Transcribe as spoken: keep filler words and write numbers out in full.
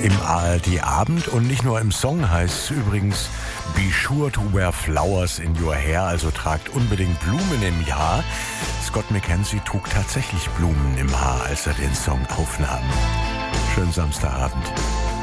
im A R D-Abend. Und nicht nur im Song heißt es übrigens Be sure to wear flowers in your hair, also tragt unbedingt Blumen im Haar. Scott McKenzie trug tatsächlich Blumen im Haar, als er den Song aufnahm. Schönen Samstagabend.